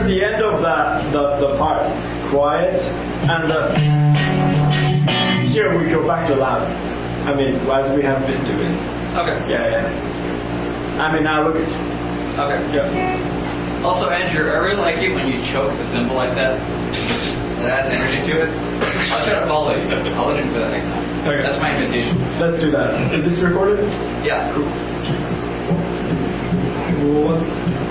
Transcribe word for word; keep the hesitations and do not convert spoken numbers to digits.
the end of that the, the part quiet, and the, here we go back to loud. I mean, as we have been doing. Okay. Yeah, yeah. I mean, now look at you. Okay. Yeah. Also, Andrew, I really like it when you choke the cymbal like that. That adds energy to it. I'll try to follow you. I'll listen for that next time. Okay. That's my invitation. Let's do that. Is this recorded? Yeah. Cool. Cool.